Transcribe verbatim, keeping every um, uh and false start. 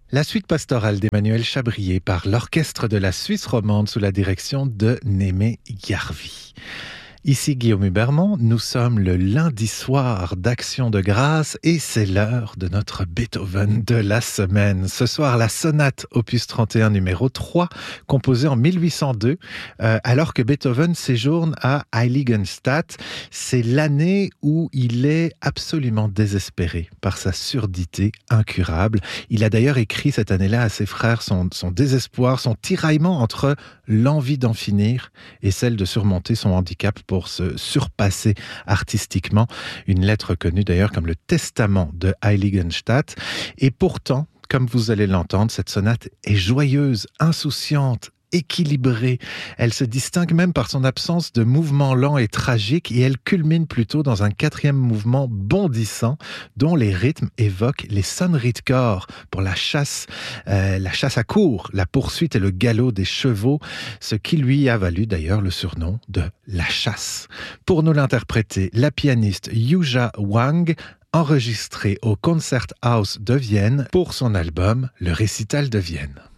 La suite pastorale d'Emmanuel Chabrier par l'Orchestre de la Suisse romande sous la direction de Némé Garvey. Ici Guillaume Hubermont, nous sommes le lundi soir d'Action de grâce et c'est l'heure de notre Beethoven de la semaine. Ce soir, la sonate opus trente et un numéro trois, composée en mille huit cent deux, euh, alors que Beethoven séjourne à Heiligenstadt. C'est l'année où il est absolument désespéré par sa surdité incurable. Il a d'ailleurs écrit cette année-là à ses frères son, son désespoir, son tiraillement entre l'envie d'en finir et celle de surmonter son handicap pour se surpasser artistiquement. Une lettre connue d'ailleurs comme le testament de Heiligenstadt. Et pourtant, comme vous allez l'entendre, cette sonate est joyeuse, insouciante, équilibrée. Elle se distingue même par son absence de mouvement lent et tragique et elle culmine plutôt dans un quatrième mouvement bondissant dont les rythmes évoquent les sonneries de corps pour la chasse, euh, la chasse à courre, la poursuite et le galop des chevaux, ce qui lui a valu d'ailleurs le surnom de la chasse. Pour nous l'interpréter, la pianiste Yuja Wang, enregistrée au Konzerthaus de Vienne pour son album Le Récital de Vienne.